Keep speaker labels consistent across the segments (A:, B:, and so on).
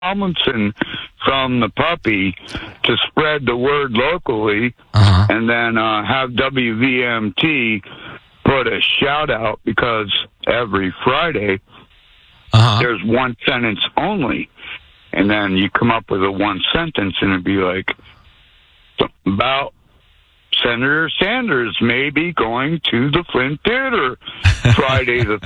A: Tomlinson from the puppy to spread the word locally, and then have WVMT put a shout out, because every Friday there's one sentence only, and then you come up with a one sentence, and it'd be like about Senator Sanders may be going to the Flint Theater Friday the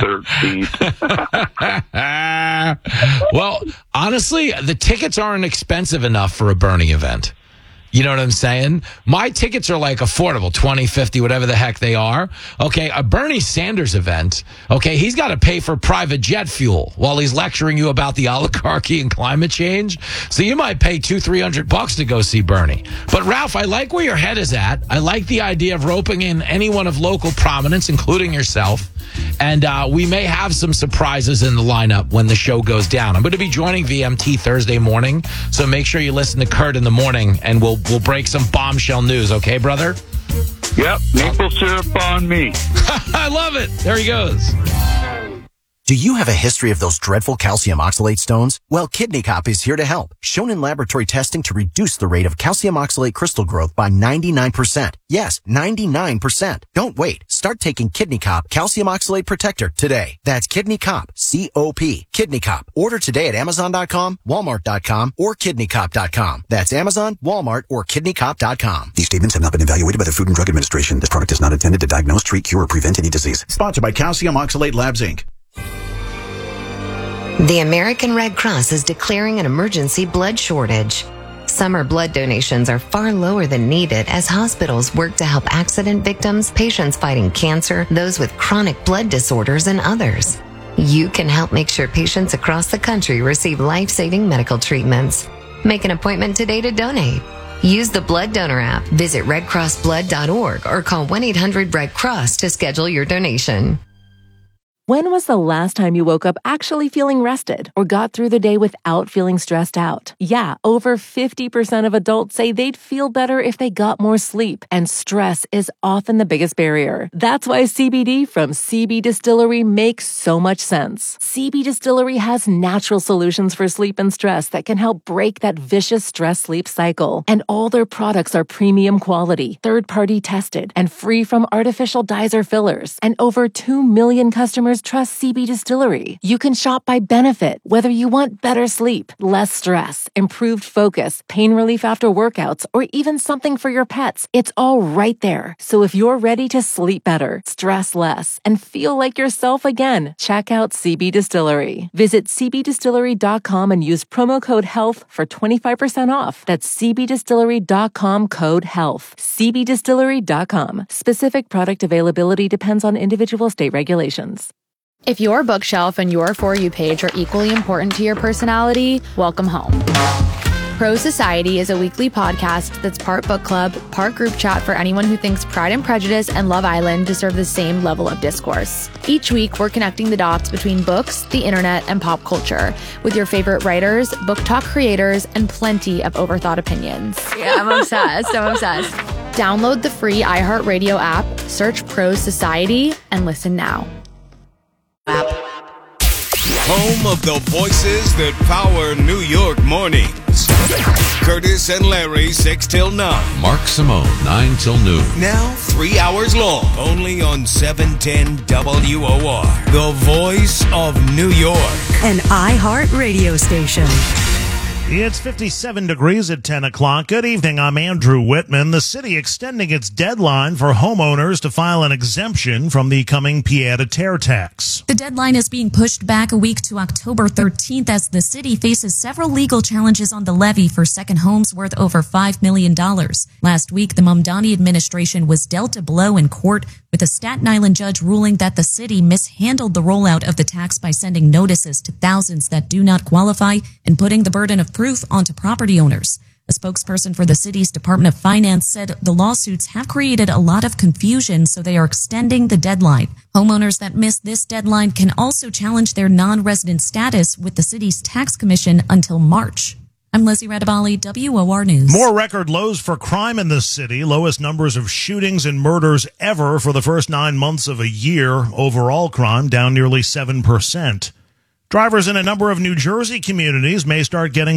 B: 13th. Well, honestly, the tickets aren't expensive enough for a Bernie event. You know what I'm saying? My tickets are like affordable, $20, $50, whatever the heck they are. Okay, a Bernie Sanders event, okay, he's got to pay for private jet fuel while he's lecturing you about the oligarchy and climate change. So you might pay $200-$300 to go see Bernie. But Ralph, I like where your head is at. I like the idea of roping in anyone of local prominence, including yourself. And we may have some surprises in the lineup when the show goes down. I'm going to be joining VMT Thursday morning, so make sure you listen to Kurt in the morning, and we'll break some bombshell news. Okay, brother?
A: Yep, maple syrup on me.
B: I love it. There he goes.
C: Do you have a history of those dreadful calcium oxalate stones? Well, Kidney Cop is here to help. Shown in laboratory testing to reduce the rate of calcium oxalate crystal growth by 99%. Yes, 99%. Don't wait. Start taking Kidney Cop Calcium Oxalate Protector today. That's Kidney Cop, C-O-P. Kidney Cop. Order today at Amazon.com, Walmart.com, or KidneyCop.com. That's Amazon, Walmart, or KidneyCop.com.
D: These statements have not been evaluated by the Food and Drug Administration. This product is not intended to diagnose, treat, cure, or prevent any disease.
E: Sponsored by Calcium Oxalate Labs, Inc.
F: The American Red Cross is declaring an emergency blood shortage. Summer blood donations are far lower than needed as hospitals work to help accident victims, patients fighting cancer, those with chronic blood disorders, and others. You can help make sure patients across the country receive life-saving medical treatments. Make an appointment today to donate. Use the Blood Donor app, visit redcrossblood.org, or call 1-800-RED-CROSS to schedule your donation.
G: When was the last time you woke up actually feeling rested or got through the day without feeling stressed out? Yeah, over 50% of adults say they'd feel better if they got more sleep, and stress is often the biggest barrier. That's why CBD from CB Distillery makes so much sense. CB Distillery has natural solutions for sleep and stress that can help break that vicious stress-sleep cycle. And all their products are premium quality, third-party tested, and free from artificial dyes or fillers. And over 2 million customers trust CB Distillery. You can shop by benefit, whether you want better sleep, less stress, improved focus, pain relief after workouts, or even something for your pets. It's all right there. So if you're ready to sleep better, stress less, and feel like yourself again, check out CB Distillery. Visit cbdistillery.com and use promo code HEALTH for 25% off. That's cbdistillery.com, code HEALTH. cbdistillery.com. Specific product availability depends on individual state regulations.
H: If your bookshelf and your For You page are equally important to your personality, welcome home. Pro Society is a weekly podcast that's part book club, part group chat for anyone who thinks Pride and Prejudice and Love Island deserve the same level of discourse. Each week, we're connecting the dots between books, the internet, and pop culture with your favorite writers, book talk creators, and plenty of overthought opinions. Yeah, I'm obsessed. Download the free iHeartRadio app, search Pro Society, and listen now.
I: Home of the voices that power New York mornings. Curtis and Larry, 6 till 9.
J: Mark Simone, 9 till noon.
I: Now 3 hours long, only on 710 WOR. The voice of New York.
K: An iHeart radio station.
L: It's 57 degrees at 10 o'clock. Good evening, I'm Andrew Whitman. The city extending its deadline for homeowners to file an exemption from the coming pied-à-terre tax.
M: The deadline is being pushed back a week to October 13th as the city faces several legal challenges on the levy for second homes worth over $5 million. Last week, the Mamdani administration was dealt a blow in court with a Staten Island judge ruling that the city mishandled the rollout of the tax by sending notices to thousands that do not qualify and putting the burden of proof onto property owners. A spokesperson for the city's Department of Finance said the lawsuits have created a lot of confusion, so they are extending the deadline. Homeowners that miss this deadline can also challenge their non-resident status with the city's tax commission until March. I'm Lizzie Radabali, WOR News.
L: More record lows for crime in the city. Lowest numbers of shootings and murders ever for the first 9 months of a year. Overall crime down nearly 7%. Drivers in a number of New Jersey communities may start getting